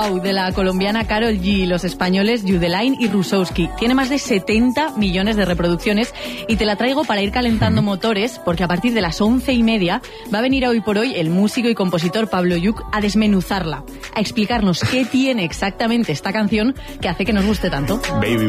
de la colombiana Karol G, los españoles Yudelain y Rusowski. Tiene más de 70 millones de reproducciones y te la traigo para ir calentando motores, porque a partir de las 11:30 va a venir a Hoy por Hoy el músico y compositor Pablo Lluch a desmenuzarla, a explicarnos qué tiene exactamente esta canción que hace que nos guste tanto. Baby